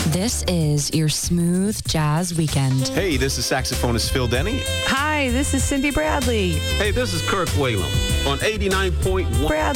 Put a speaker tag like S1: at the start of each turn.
S1: This is your smooth jazz weekend.
S2: Hey, this is saxophonist Phil Denny.
S3: Hi, this is Cindy Bradley.
S4: Hey, this is Kirk Whalum on 89.1.